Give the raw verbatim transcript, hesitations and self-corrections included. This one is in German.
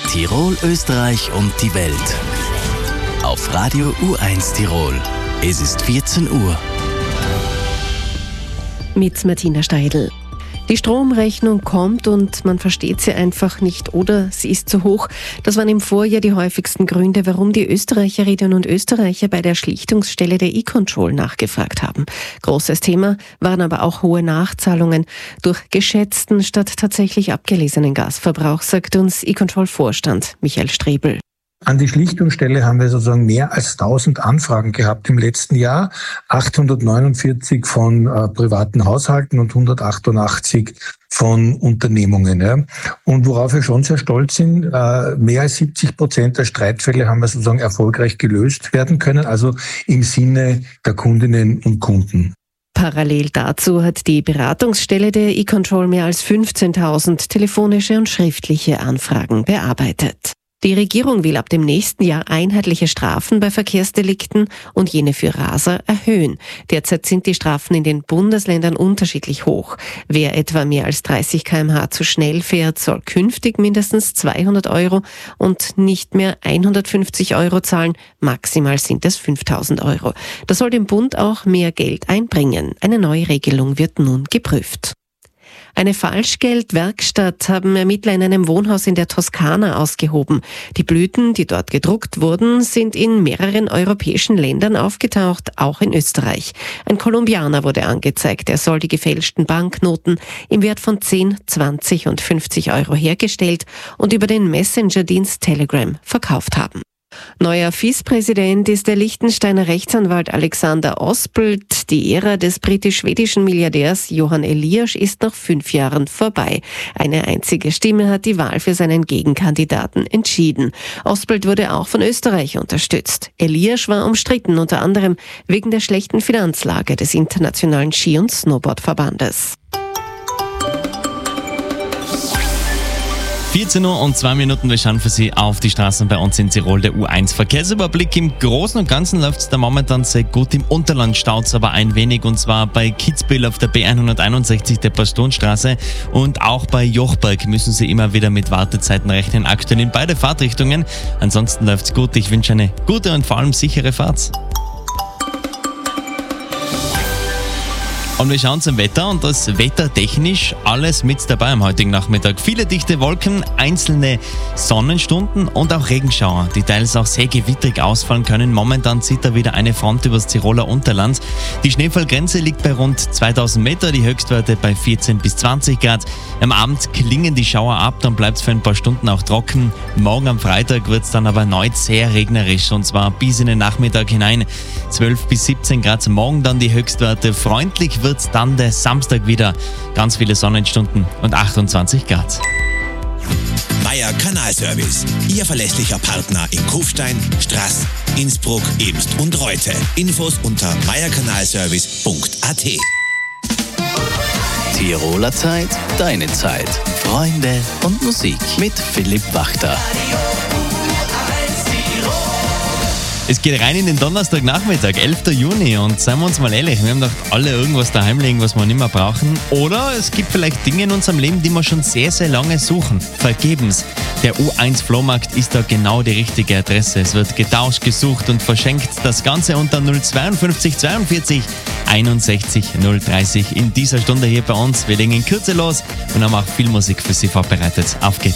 Tirol, Österreich und die Welt. Auf Radio U eins Tirol. Es ist vierzehn Uhr. Mit Martina Steidl. Die Stromrechnung kommt und man versteht sie einfach nicht oder sie ist zu hoch. Das waren im Vorjahr die häufigsten Gründe, warum die Österreicherinnen und Österreicher bei der Schlichtungsstelle der E-Control nachgefragt haben. Großes Thema waren aber auch hohe Nachzahlungen durch geschätzten statt tatsächlich abgelesenen Gasverbrauch, sagt uns E-Control-Vorstand Michael Strebel. An die Schlichtungsstelle haben wir sozusagen mehr als tausend Anfragen gehabt im letzten Jahr, achthundertneunundvierzig von äh, privaten Haushalten und hundertachtundachtzig von Unternehmungen. Ja. Und worauf wir schon sehr stolz sind, äh, mehr als siebzig Prozent der Streitfälle haben wir sozusagen erfolgreich gelöst werden können, also im Sinne der Kundinnen und Kunden. Parallel dazu hat die Beratungsstelle der E-Control mehr als fünfzehntausend telefonische und schriftliche Anfragen bearbeitet. Die Regierung will ab dem nächsten Jahr einheitliche Strafen bei Verkehrsdelikten und jene für Raser erhöhen. Derzeit sind die Strafen in den Bundesländern unterschiedlich hoch. Wer etwa mehr als dreißig Kilometer pro Stunde zu schnell fährt, soll künftig mindestens zweihundert Euro und nicht mehr hundertfünfzig Euro zahlen. Maximal sind es fünftausend Euro. Das soll dem Bund auch mehr Geld einbringen. Eine neue Regelung wird nun geprüft. Eine Falschgeldwerkstatt haben Ermittler in einem Wohnhaus in der Toskana ausgehoben. Die Blüten, die dort gedruckt wurden, sind in mehreren europäischen Ländern aufgetaucht, auch in Österreich. Ein Kolumbianer wurde angezeigt. Er soll die gefälschten Banknoten im Wert von zehn, zwanzig und fünfzig Euro hergestellt und über den Messenger-Dienst Telegram verkauft haben. Neuer Vizepräsident ist der Liechtensteiner Rechtsanwalt Alexander Ospelt. Die Ära des britisch-schwedischen Milliardärs Johan Elias ist nach fünf Jahren vorbei. Eine einzige Stimme hat die Wahl für seinen Gegenkandidaten entschieden. Ospelt wurde auch von Österreich unterstützt. Elias war umstritten, unter anderem wegen der schlechten Finanzlage des internationalen Ski- und Snowboardverbandes. vierzehn Uhr und zwei Minuten, wir schauen für Sie auf die Straßen bei uns in Tirol, der U eins Verkehrsüberblick. Im Großen und Ganzen läuft es da momentan sehr gut. Im Unterland staut es aber ein wenig, und zwar bei Kitzbühel auf der B hunderteinundsechzig, der Pastonstraße, und auch bei Jochberg müssen Sie immer wieder mit Wartezeiten rechnen, aktuell in beide Fahrtrichtungen. Ansonsten läuft es gut. Ich wünsche eine gute und vor allem sichere Fahrt. Und wir schauen zum Wetter, und das wettertechnisch alles mit dabei am heutigen Nachmittag. Viele dichte Wolken, einzelne Sonnenstunden und auch Regenschauer, die teils auch sehr gewitterig ausfallen können. Momentan zieht da wieder eine Front übers Tiroler Unterland. Die Schneefallgrenze liegt bei rund zweitausend Meter, die Höchstwerte bei vierzehn bis zwanzig Grad. Am Abend klingen die Schauer ab, dann bleibt es für ein paar Stunden auch trocken. Morgen am Freitag wird es dann aber erneut sehr regnerisch, und zwar bis in den Nachmittag hinein. zwölf bis siebzehn Grad, morgen dann die Höchstwerte. Freundlich wird dann der Samstag wieder. Ganz viele Sonnenstunden und achtundzwanzig Grad. Meier Kanalservice. Ihr verlässlicher Partner in Kufstein, Straß, Innsbruck, Ebst und Reute. Infos unter meierkanalservice punkt a t. Tiroler Zeit, deine Zeit. Freunde und Musik mit Philipp Wachter. Es geht rein in den Donnerstagnachmittag, elften Juni, und seien wir uns mal ehrlich, wir haben doch alle irgendwas daheim liegen, was wir nicht mehr brauchen. Oder es gibt vielleicht Dinge in unserem Leben, die wir schon sehr, sehr lange suchen. Vergebens. Der U eins Flohmarkt ist da genau die richtige Adresse. Es wird getauscht, gesucht und verschenkt. Das Ganze unter null zweiundfünfzig zweiundvierzig einundsechzig null dreißig in dieser Stunde hier bei uns. Wir legen in Kürze los und haben auch viel Musik für Sie vorbereitet. Auf geht's.